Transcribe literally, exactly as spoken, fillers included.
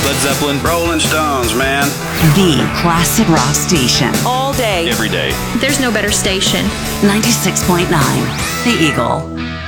Led Zeppelin. Rolling Stones, man. The classic rock station. All day. Every day. There's no better station. ninety-six point nine, The Eagle.